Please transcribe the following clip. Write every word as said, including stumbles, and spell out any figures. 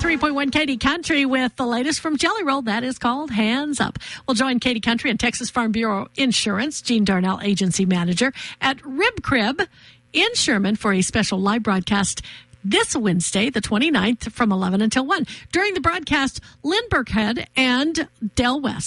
three point one Katy Country with the latest from Jelly Roll. That is called Hands Up. We'll join Katy Country and Texas Farm Bureau Insurance, Gene Darnell, Agency Manager at Rib Crib in Sherman for a special live broadcast this Wednesday, the twenty-ninth, from eleven until one. During the broadcast, Lynn Burkhead and Del West